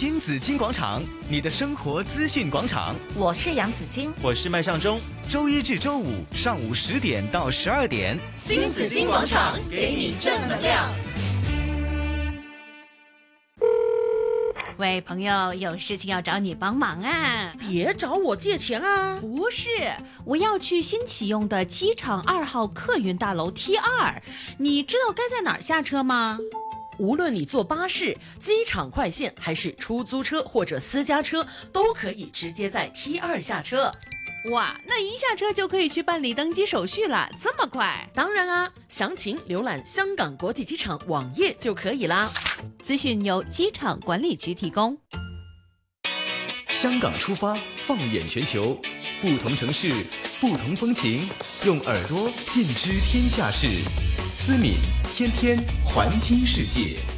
新紫金广场，你的生活资讯广场。 我是杨紫金， 我是麦尚中。 周一至周五上午10点到12点， 新紫金广场给你正能量。 喂，朋友，有事情要找你帮忙啊！ 别找我借钱啊！ 不是，我要去新启用的机场2号客运大楼 T2，你知道该在哪儿下车吗？ 无论你坐巴士、机场快线，还是出租车或者私家车，都可以直接在 T2 下车。 哇，那一下车就可以去办理登机手续了，这么快？ 当然啊，详情浏览香港国际机场网页就可以啦。 资讯由机场管理局提供。 香港出发，放眼全球，不同城市，不同风情，用耳朵尽知天下事。思敏天天环听世界。